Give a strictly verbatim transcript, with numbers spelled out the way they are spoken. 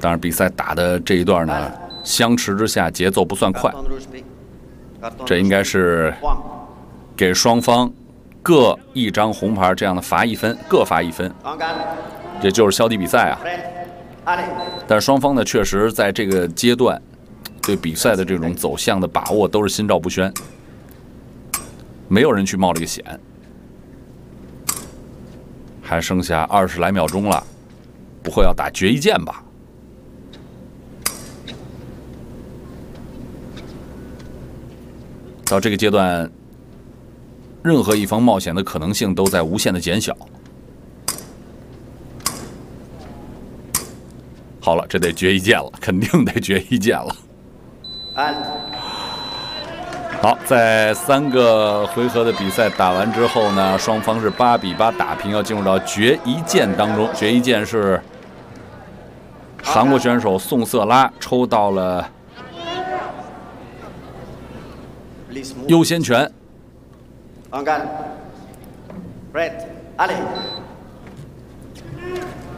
当然，比赛打的这一段呢，相持之下节奏不算快，这应该是给双方各一张红牌这样的罚一分，各罚一分，这就是消敌比赛啊。但是双方呢，确实在这个阶段对比赛的这种走向的把握都是心照不宣，没有人去冒这个险。还剩下二十来秒钟了，不会要打决一键吧？到这个阶段，任何一方冒险的可能性都在无限的减小。好了，这得决一键了，肯定得决一键了。好，在三个回合的比赛打完之后呢，双方是八比八打平，要进入到决一键当中。决一键是韩国选手宋瑟拉抽到了优先权。